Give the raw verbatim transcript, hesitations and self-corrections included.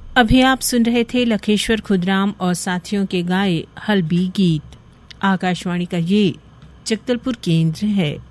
अभी आप सुन रहे थे लखेश्वर खुदराम और साथियों के गाए हल्बी गीत। आकाशवाणी का ये जगदलपुर केंद्र है।